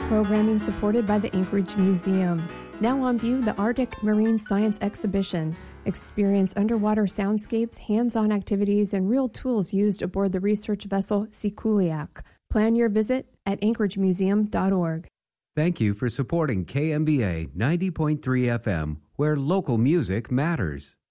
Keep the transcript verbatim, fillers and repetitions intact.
Programming supported by the Anchorage Museum. Now on view, the Arctic Marine Science Exhibition. Experience underwater soundscapes, hands-on activities, and real tools used aboard the research vessel Sikuliaq. Plan your visit at anchorage museum dot org. Thank you for supporting K M B A ninety point three F M, where local music matters.